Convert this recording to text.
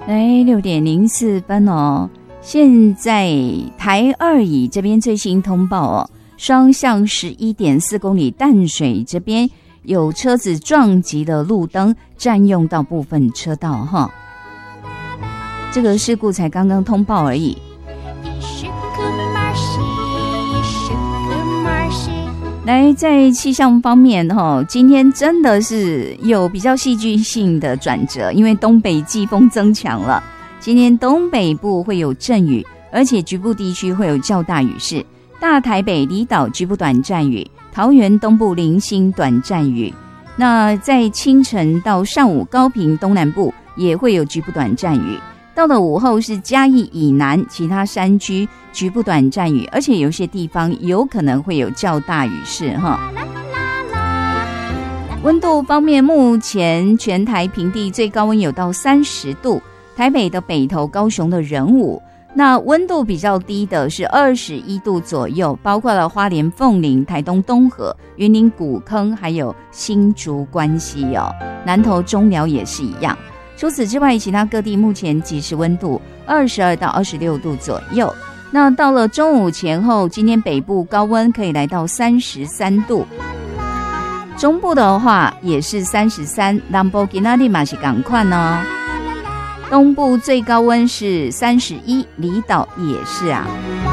来6:04哦，现在台二乙这边最新通报哦，双向11.4公里淡水这边有车子撞击了路灯，占用到部分车道哈。这个事故才刚刚通报而已。来，在气象方面今天真的是有比较戏剧性的转折，因为东北季风增强了，今天东北部会有阵雨，而且局部地区会有较大雨势，大台北离岛局部短暂雨，桃园东部零星短暂雨。那在清晨到上午，高屏东南部也会有局部短暂雨，到了午后是嘉义以南其他山区局部短暂雨，而且有些地方有可能会有较大雨势哈。温度方面，目前全台平地最高温有到30度，台北的北投、高雄的仁武，那温度比较低的是21度左右，包括了花莲凤林、台东东河、云林古坑，还有新竹关西哦，南投中寮也是一样。除此之外，其他各地目前即时温度22到26度左右。那到了中午前后，今天北部高温可以来到33度，中部的话也是33，南部今天也是同样哦。东部最高温是31，离岛也是啊。